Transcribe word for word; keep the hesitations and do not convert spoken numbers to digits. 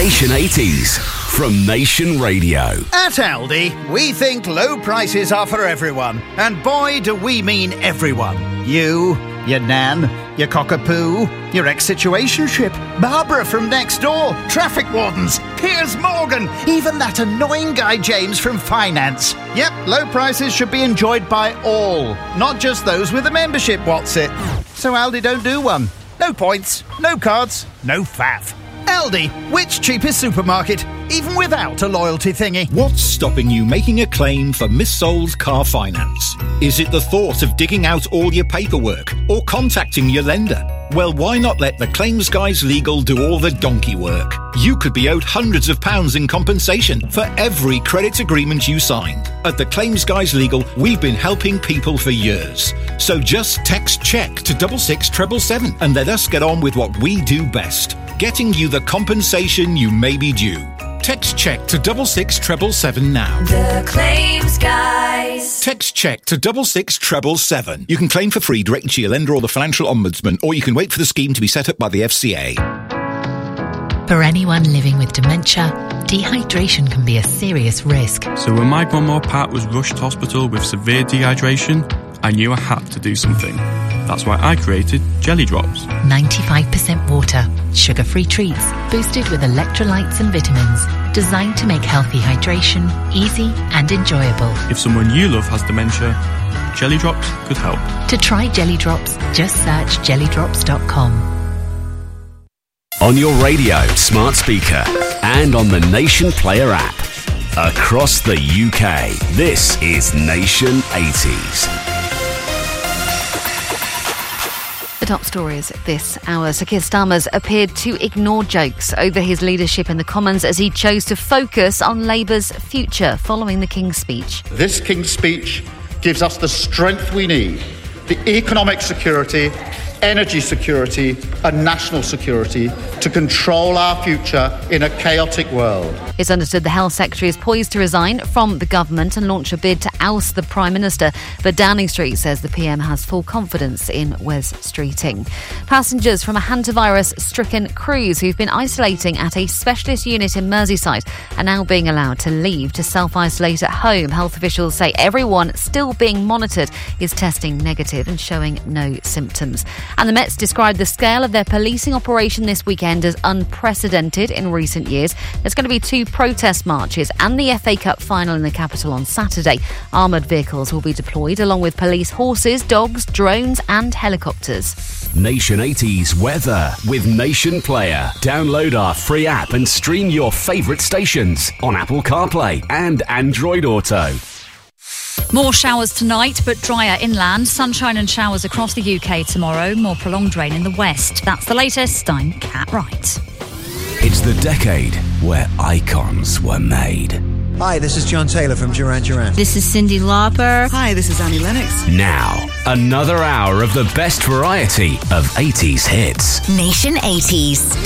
Nation eighties from Nation Radio. At Aldi, we think low prices are for everyone. And boy, do we mean everyone. You, your nan, your cockapoo, your ex-situationship, Barbara from next door, traffic wardens, Piers Morgan, even that annoying guy James from finance. Yep, low prices should be enjoyed by all, not just those with a membership, what's it? So Aldi don't do one. No points, no cards, no faff. Aldi, which cheapest supermarket, even without a loyalty thingy? What's stopping you making a claim for missold car finance? Is it the thought of digging out all your paperwork or contacting your lender? Well, why not let the Claims Guys Legal do all the donkey work? You could be owed hundreds of pounds in compensation for every credit agreement you signed. At the Claims Guys Legal, we've been helping people for years. So just text CHECK to double six treble seven and let us get on with what we do best, getting you the compensation you may be due. Text CHECK to double six treble seven now. The Claims Guys. Text CHECK to double six treble seven. You can claim for free directly to your lender or the Financial Ombudsman, or you can wait for the scheme to be set up by the F C A. For anyone living with dementia, dehydration can be a serious risk. So when my grandma Pat was rushed to hospital with severe dehydration, I knew I had to do something. That's why I created Jelly Drops. ninety-five percent water, sugar-free treats, boosted with electrolytes and vitamins, designed to make healthy hydration easy and enjoyable. If someone you love has dementia, Jelly Drops could help. To try Jelly Drops, just search jelly drops dot com. On your radio, smart speaker, and on the Nation Player app. Across the U K, this is Nation eighties. The top stories this hour. Sir Keir Starmer's appeared to ignore jokes over his leadership in the Commons as he chose to focus on Labour's future following the King's speech. This King's speech gives us the strength we need, the economic security, energy security and national security to control our future in a chaotic world. It's understood the Health Secretary is poised to resign from the government and launch a bid to oust the Prime Minister, but Downing Street says the P M has full confidence in Wes Streeting. Passengers from a hantavirus-stricken cruise who've been isolating at a specialist unit in Merseyside are now being allowed to leave to self-isolate at home. Health officials say everyone still being monitored is testing negative and showing no symptoms. And the Mets described the scale of their policing operation this weekend as unprecedented in recent years. There's going to be two protest marches and the F A Cup final in the capital on Saturday. Armoured vehicles will be deployed along with police horses, dogs, drones and helicopters. Nation eighties weather with Nation Player. Download our free app and stream your favourite stations on Apple CarPlay and Android Auto. More showers tonight, but drier inland. Sunshine and showers across the U K tomorrow. More prolonged rain in the west. That's the latest. I'm Kat Wright. It's the decade where icons were made. Hi, this is John Taylor from Duran Duran. This is Cyndi Lauper. Hi, this is Annie Lennox. Now, another hour of the best variety of eighties hits. Nation eighties.